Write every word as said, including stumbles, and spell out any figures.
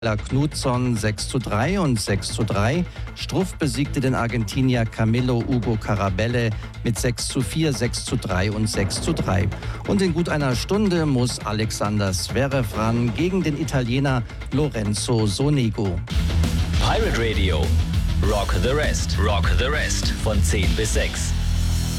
Knutsson sechs zu drei und sechs zu drei. Struff besiegte den Argentinier Camilo Ugo Carabelle mit sechs zu vier, sechs zu drei und sechs zu drei. Und in gut einer Stunde muss Alexander Zverev ran gegen den Italiener Lorenzo Sonego. Pirate Radio. Rock the Rest. Rock the Rest. Von zehn bis sechs.